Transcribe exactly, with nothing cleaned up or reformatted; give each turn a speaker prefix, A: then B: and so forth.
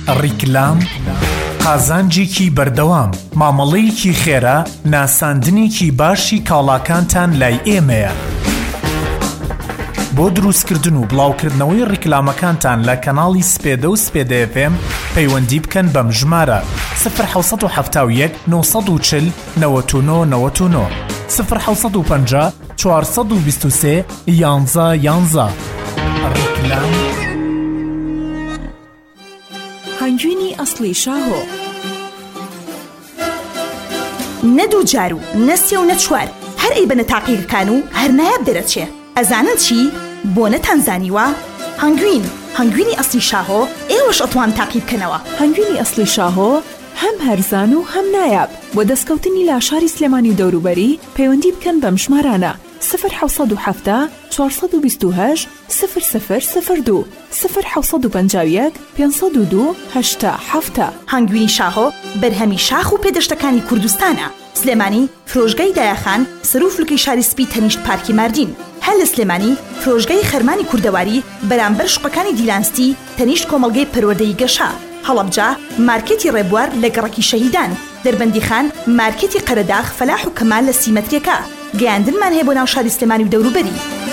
A: ڕیکلام قازانجێکی بەردەوام مامەڵەیەکی خێرا ناساندنێکی باشی کاڵاکانتان لای ئێمەیە. بۆ دروستکردن و بڵاوکردنەوەی ڕیکلامەکانتان لە کەناڵی سپێدە و سپێدە ئێف ئێم پەیوەندی بکەن بەم ژمارە صفر حوت هەفتا و یەک نۆ و چل نەوەت و نۆ نەوەت و نۆ صفر حوت و پەنجا چوارسەد و بیست و سێ یانزە یانزە. ڕیکلام
B: هەنگوینی ئەسڵی شاهۆ
C: نەدوو جار و نەسێ و نەچوار هەر ئەی بەنە تاقیەکان و هەر نایاب دەرەچێ. ئەزانن چی؟ بۆ نەتانزانیوە؟ هەنگوین هەنگوینی ئەسڵی شاهۆ ئێوەش ئەتوان تاقی بکەنەوە.
B: هەنگوینی ئەسڵی شاهۆ هەم هەرزان و هەم نایاب. بۆ دەستکەوتنی لاشاری سلێمانی و دەوروبەری پەیوەندی بکەن بەم ژمارانە صفر حوت هەفتا چوارسەد و بیست و هەشت صفر صفر صفر دو صفر حوت و پەنجا و یەک پێنجسەد و دوو هەشتا هەفتا.
C: هەنگوینی شاهۆ بەرهەمی شاخ و پێدەشتەکانی کوردستانە. سلێمانی فرۆژگای دایەخان سروفلکی شاری سپی تەنیشت پارکی ماردین. هەل لە سلێمانی فرۆژگای خەرمانی کوردەواری بەرامبەر شوقەکانی دیلانستی تەنیشت کۆمەڵگەی پەروەردەی گەشا. هەڵەبجا مارکێتی ڕێبوار لە گەڕەکی شەهیدان. دەربەندی خان مارکێتی قەرەداغ فەلاح و کەمال لە سیمەترێکە. گەیاندنمان هەیە بۆ ناو شاری سلێمانی و دەوروبەری.